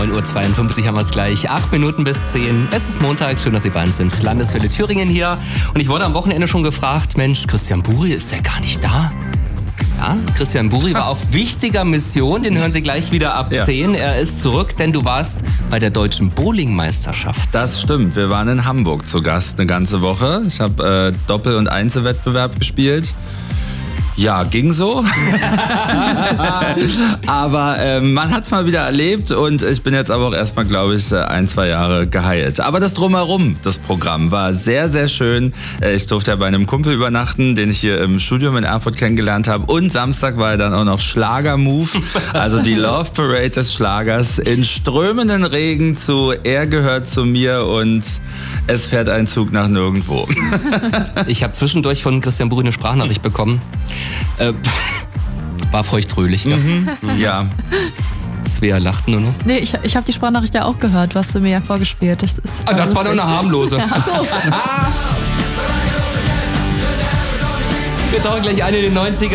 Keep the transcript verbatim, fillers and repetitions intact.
neun Uhr zweiundfünfzig haben wir es gleich. Acht Minuten bis zehn. Es ist Montag, schön, dass Sie bei uns sind. Landeswelle Thüringen hier. Und ich wurde am Wochenende schon gefragt, Mensch, Christian Buri, ist der gar nicht da? Ja, Christian Buri war auf wichtiger Mission, den hören Sie gleich wieder ab Ja. zehn. Er ist zurück, denn du warst bei der Deutschen Bowlingmeisterschaft. Das stimmt, wir waren in Hamburg zu Gast eine ganze Woche. Ich habe äh, Doppel- und Einzelwettbewerb gespielt. Ja, ging so. Aber äh, man hat es mal wieder erlebt und ich bin jetzt aber auch erstmal, glaube ich, ein, zwei Jahre geheilt. Aber das Drumherum, das Programm, war sehr, sehr schön. Äh, ich durfte ja bei einem Kumpel übernachten, den ich hier im Studium in Erfurt kennengelernt habe. Und Samstag war ja dann auch noch Schlager-Move, also die Love Parade des Schlagers in strömenden Regen zu Er gehört zu mir und es fährt ein Zug nach nirgendwo. Ich habe zwischendurch von Christian Buri eine Sprachnachricht bekommen. Äh, war feuchtfröhlich, gell? Mhm, ja. Svea lacht nur noch. Nee, ich, ich habe die Sprachnachricht ja auch gehört, was du mir ja vorgespielt hast. Das, Ah, das war doch eine harmlose. Ach so. Wir tauchen gleich ein in den neunziger.